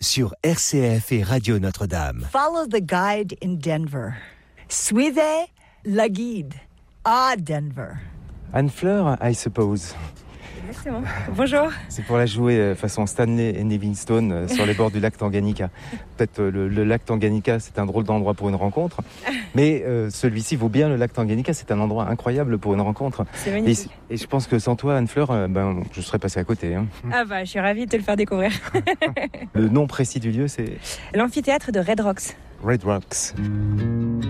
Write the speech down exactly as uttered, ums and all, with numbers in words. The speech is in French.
sur R C F et Radio Notre-Dame. Follow the guide in Denver. Suivez la guide à Denver. Anne-Fleur, I suppose. Exactement. Bonjour. C'est pour la jouer euh, façon Stanley et Livingstone euh, sur les bords du lac Tanganyika. Peut-être euh, le, le lac Tanganyika, c'est un drôle d'endroit pour une rencontre. Mais euh, celui-ci vaut bien le lac Tanganyika. C'est un endroit incroyable pour une rencontre. C'est magnifique. Et, et je pense que sans toi, Anne-Fleur, euh, ben, je serais passé à côté. Hein. Ah bah, je suis ravie de te le faire découvrir. Le nom précis du lieu, c'est L'amphithéâtre de Red Rocks. Red Rocks.